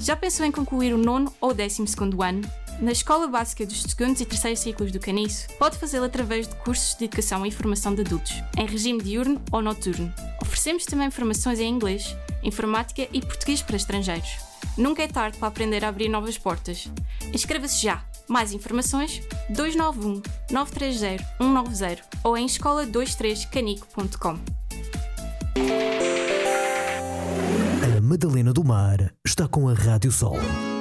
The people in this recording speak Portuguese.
Já pensou em concluir o 9º ou 12º ano? Na Escola Básica dos 2º e 3º ciclos do Caniço, pode fazê-lo através de cursos de educação e formação de adultos, em regime diurno ou noturno. Oferecemos também formações em inglês, informática e português para estrangeiros. Nunca é tarde para aprender a abrir novas portas. Inscreva-se já! Mais informações 291 930 190 ou em escola23canico.com. A Madalena do Mar está com a Rádio Sol.